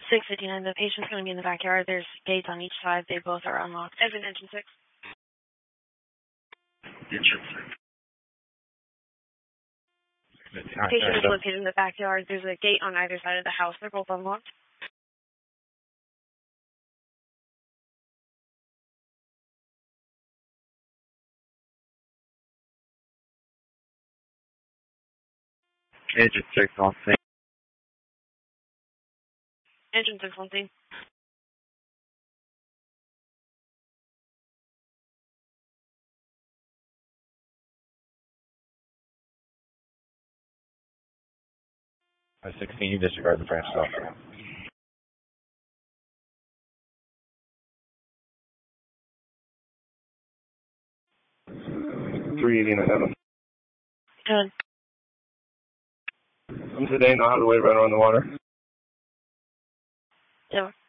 6:59. The patient's going to be in the backyard. There's gates on each side. They both are unlocked. As in engine 6. Engine 6. Patient is located in the backyard. There's a gate on either side of the house. They're both unlocked. Engine 6 on scene. Engine 6 on scene. I-16, you disregard the branch stop. 389. Good. I'm today, know how to wait right around the water. Yeah.